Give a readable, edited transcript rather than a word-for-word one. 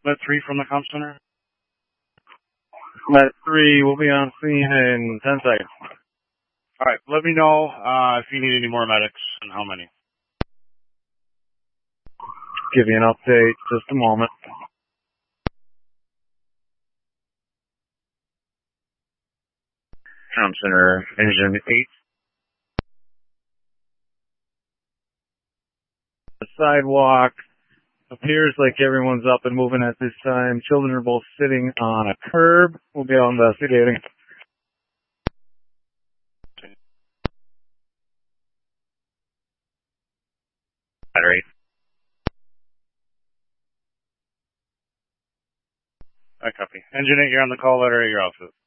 Let 3 from the comp center. Let 3, we'll be on scene in 10 seconds. Alright, let me know if you need any more medics and how many. Give you an update, just a moment. Comp center, engine 8. The sidewalk appears like everyone's up and moving at this time. Children are both sitting on a curb. We'll be out investigating. Battery. I copy. Engine 8, you're on the call letter at your office.